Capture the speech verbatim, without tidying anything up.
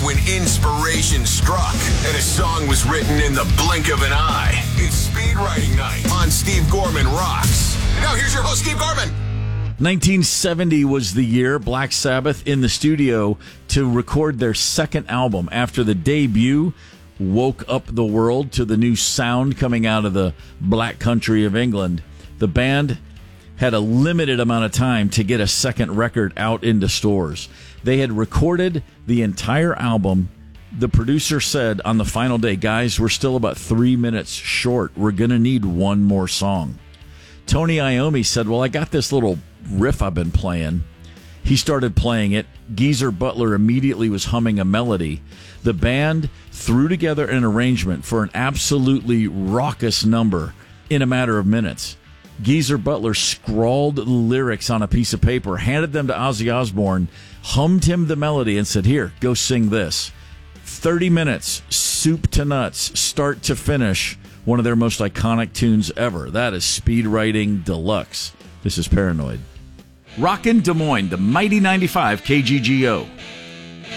when inspiration struck and a song was written in the blink of an eye. It's Speed Writing Night on Steve Gorman Rocks. Now here's your host, Steve Gorman. nineteen seventy was the year Black Sabbath in the studio to record their second album after the debut woke up the world to the new sound coming out of the black country of England. The band had a limited amount of time to get a second record out into stores. They had recorded the entire album. The producer said on the final day, guys, we're still about three minutes short. We're going to need one more song. Tony Iommi said, well, I got this little riff I've been playing. He started playing it. Geezer Butler immediately was humming a melody. The band threw together an arrangement for an absolutely raucous number in a matter of minutes. Geezer Butler scrawled lyrics on a piece of paper, handed them to Ozzy Osbourne, hummed him the melody, and said, here, go sing this. thirty minutes, soup to nuts, start to finish, one of their most iconic tunes ever. That is Speed Writing Deluxe. This is Paranoid. Rockin' Des Moines, the mighty ninety-five K G G O.